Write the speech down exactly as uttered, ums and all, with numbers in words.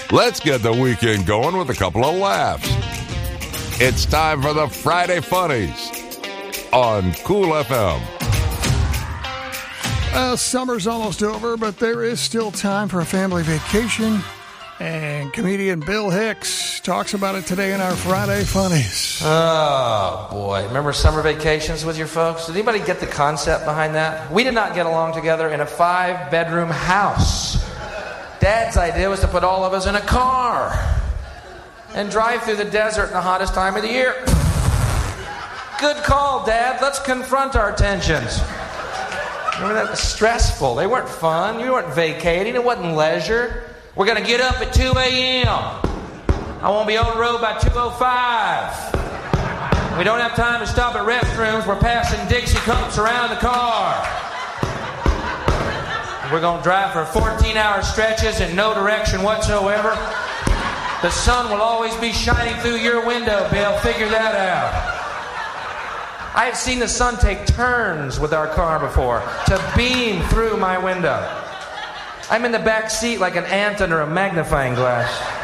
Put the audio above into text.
Let's get the weekend going with a couple of laughs. It's time for the Friday Funnies on Cool F M. Uh, summer's almost over, but there is still time for a family vacation. And comedian Bill Hicks talks about it today in our Friday Funnies. Oh, boy. Remember summer vacations with your folks? Did anybody get the concept behind that? We did not get along together in a five-bedroom house. Dad's idea was to put all of us in a car and drive through the desert in the hottest time of the year. Good call, Dad. Let's confront our tensions. Remember that was stressful. They weren't fun. You weren't vacating. It wasn't leisure. We're going to get up at two a.m. I won't be on the road by two oh five. We don't have time to stop at restrooms. We're passing Dixie cups around the car. We're going to drive for fourteen-hour stretches in no direction whatsoever. The sun will always be shining through your window, Bill. Figure that out. I have seen the sun take turns with our car before to beam through my window. I'm in the back seat like an ant under a magnifying glass.